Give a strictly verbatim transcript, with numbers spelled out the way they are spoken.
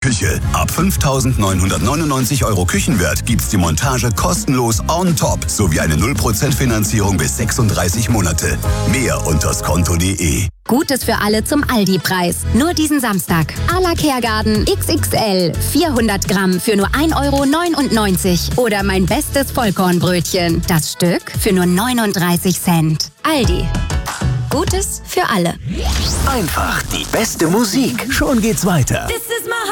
Küche. Ab fünftausendneunhundertneunundneunzig Euro Küchenwert gibt's die Montage kostenlos on top sowie eine null Prozent Finanzierung bis sechsunddreißig Monate. Mehr unter skonto punkt de. Gutes für alle zum Aldi-Preis. Nur diesen Samstag. Ala Kehrgarten X X L. vierhundert Gramm für nur ein Euro neunundneunzig. Oder mein bestes Vollkornbrötchen. Das Stück für nur neununddreißig Cent. Aldi. Gutes für alle. Einfach die beste Musik. Schon geht's weiter.